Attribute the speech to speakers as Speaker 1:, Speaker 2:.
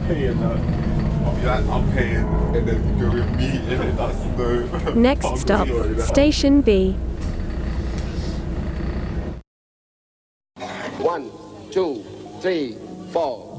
Speaker 1: paying that. I'll be like, I'm paying, and then go with me, and that's no.
Speaker 2: Next stop, Station B.
Speaker 3: 1, 2, 3, 4.